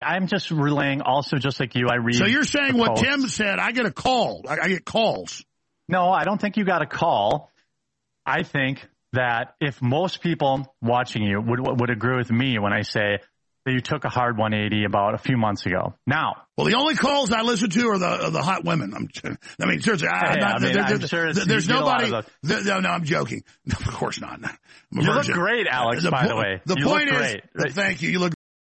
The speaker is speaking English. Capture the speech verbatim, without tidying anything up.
I'm just relaying also just like you. I read. So you're saying what Tim said, I get a call. I, I get calls. No, I don't think you got a call. I think that if most people watching you would would agree with me when I say that you took a hard one eighty about a few months ago. Now, well, the only calls I listen to are the are the hot women. I'm, I mean, seriously, I, hey, not, I mean, there, I'm there, sure there, there's nobody. The, there, no, no, I'm joking. Of course not. You look great, Alex. The, by the way, the you point look is, great. thank you. You look.